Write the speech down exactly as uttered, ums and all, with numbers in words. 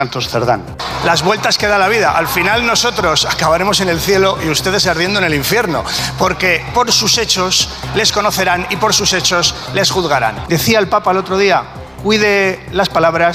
Santos Cerdán. Las vueltas que da la vida. Al final nosotros acabaremos en el cielo y ustedes ardiendo en el infierno, porque por sus hechos les conocerán y por sus hechos les juzgarán. Decía el Papa el otro día, cuide las palabras